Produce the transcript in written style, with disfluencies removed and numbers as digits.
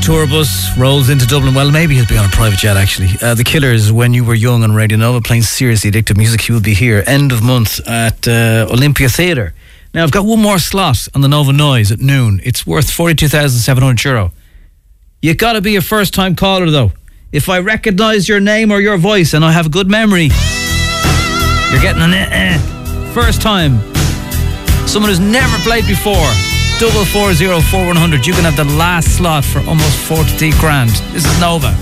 tour bus rolls into Dublin. Well, maybe he'll be on a private jet, actually. The Killers, When You Were Young on Radio Nova, playing seriously addictive music. He will be here end of month at Olympia Theatre. Now, I've got one more slot on the Nova Noise at noon. It's worth €42,700. You got to be a first-time caller, though. If I recognise your name or your voice and I have a good memory, you're getting an first time. Someone who's never played before. 440 4100. You can have the last slot for almost 40 grand. This is Nova.